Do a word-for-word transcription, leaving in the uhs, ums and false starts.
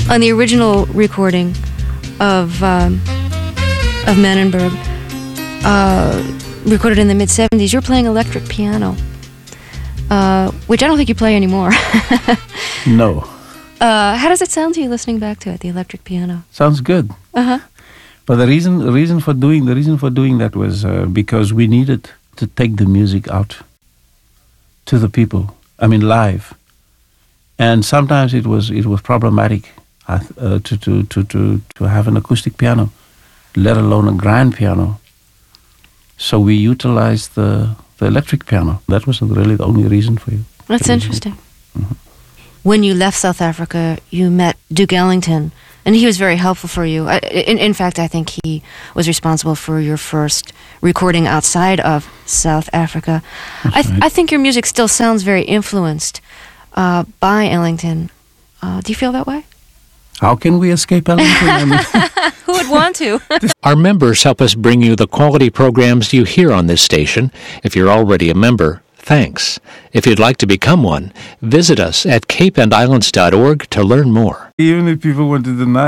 on the original recording of um, of Menenberg, uh, recorded in the mid seventies, you're playing electric piano, uh, which I don't think you play anymore. No. Uh, how does it sound to you listening back to it, the electric piano? Sounds good. Uh-huh. But the reason, the reason for doing, the reason for doing that was uh, because we needed to take the music out to the people. I mean, live. And sometimes it was it was problematic uh, to, to to to to have an acoustic piano, let alone a grand piano. So we utilized the the electric piano. That was really the only reason for you. That's interesting. Mm-hmm. When you left South Africa, you met Duke Ellington, and he was very helpful for you. I, in, in fact, I think he was responsible for your first recording outside of South Africa. I, th- right. I think your music still sounds very influenced uh, by Ellington. Uh, do you feel that way? How can we escape Ellington? I mean, who would want to? Our members help us bring you the quality programs you hear on this station. If you're already a member, thanks. If you'd like to become one, visit us at cape and islands dot org to learn more. Even if people want to deny